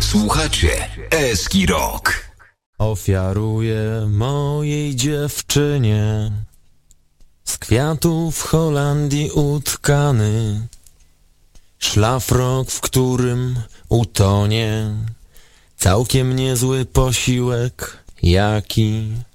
Słuchacie Eski Rock. Ofiaruję mojej dziewczynie z kwiatów Holandii utkany szlafrok, w którym utonie całkiem niezły posiłek, jaki